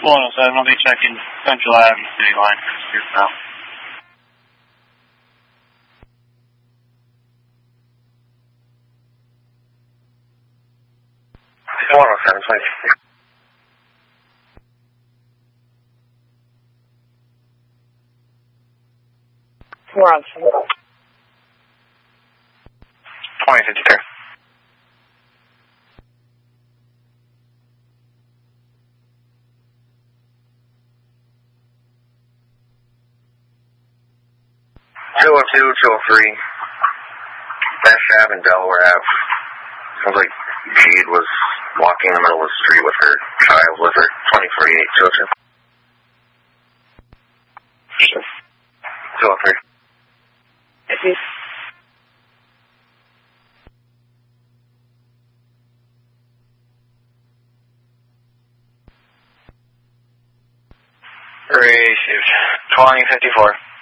107, I'll be checking Central Avenue City Line for now. 107, 26. We're on 2053. Two 203, Beth Ave and Delaware Ave. Sounds like Jade was walking in the middle of the street with her child with her. 2048, 202. 203. Received. 2054.